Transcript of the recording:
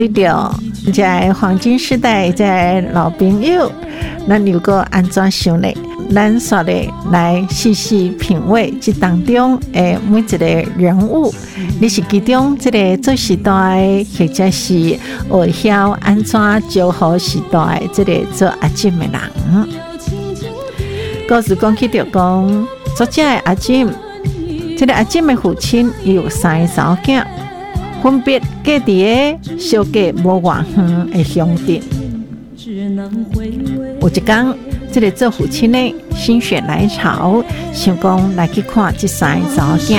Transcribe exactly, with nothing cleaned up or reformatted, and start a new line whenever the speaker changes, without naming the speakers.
对着在黄金时代，在老朋友，咱又个安怎想呢？咱说咧来细细品味这当中诶每一个人物，你是其中这个做时代，或者是学晓安怎祝福时代这个做阿金的人。故事讲起就讲，作者的阿金，这个阿金的父亲有三个嫂囝。分别隔伫个小隔无偌远的乡镇。有一天，这个做父亲的心血来潮，想讲来去看这三个查某囝。